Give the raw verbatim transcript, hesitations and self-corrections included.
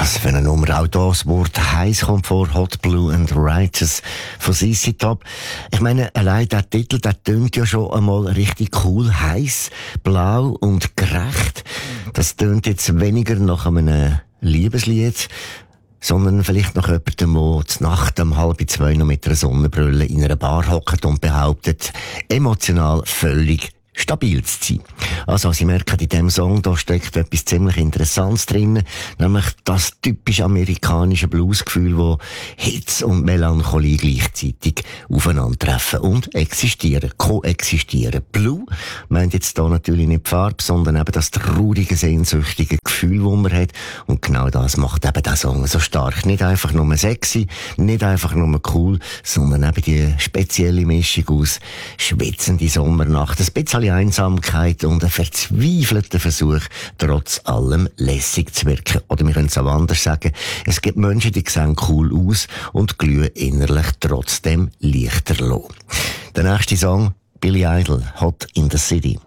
Was für eine Nummer. Auch das Wort heiß kommt vor. Hot, Blue and Righteous von C C Top. Ich meine, allein der Titel, der tönt ja schon einmal richtig cool. Heiß, blau und gerecht. Das tönt jetzt weniger nach einem Liebeslied, sondern vielleicht noch jemandem, der die Nacht um halb zwei noch mit einer Sonnenbrille in einer Bar hockt und behauptet, emotional völlig stabil zu sein. Also, Sie merken, in diesem Song, da steckt etwas ziemlich Interessantes drin, nämlich das typisch amerikanische Bluesgefühl, wo Hitze und Melancholie gleichzeitig aufeinandertreffen und existieren, koexistieren. Blue meint jetzt da natürlich nicht die Farbe, sondern eben das traurige, sehnsüchtige Gefühl, das man hat. Und genau das macht eben der Song so stark. Nicht einfach nur sexy, nicht einfach nur cool, sondern eben die spezielle Mischung aus schwitzende Sommernacht, ein bisschen Einsamkeit und ein verzweifelter Versuch, trotz allem lässig zu wirken. Oder wir können es auch anders sagen, es gibt Menschen, die sehen cool aus und glühen innerlich trotzdem lichterloh. Der nächste Song, Billy Idol, Hot in the City.